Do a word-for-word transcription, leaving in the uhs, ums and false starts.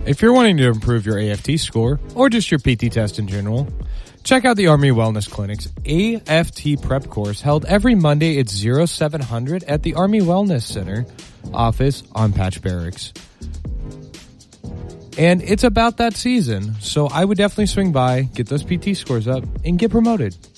If you're wanting to improve your A F T score, or just your P T test in general, check out the Army Wellness Clinic's A F T prep course held every Monday at oh seven hundred at the Army Wellness Center office on Patch Barracks. And it's about that season, so I would definitely swing by, get those P T scores up, and get promoted.